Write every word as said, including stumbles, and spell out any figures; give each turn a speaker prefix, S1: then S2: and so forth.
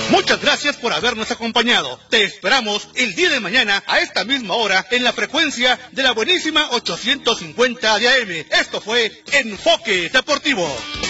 S1: Muchas gracias por habernos acompañado. Te esperamos el día de mañana a esta misma hora en la frecuencia de la buenísima ochocientos cincuenta de A M. Esto fue Enfoque Deportivo.